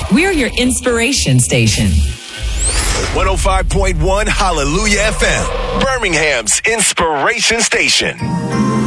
We're your inspiration station. 105.1 Hallelujah FM, Birmingham's inspiration station.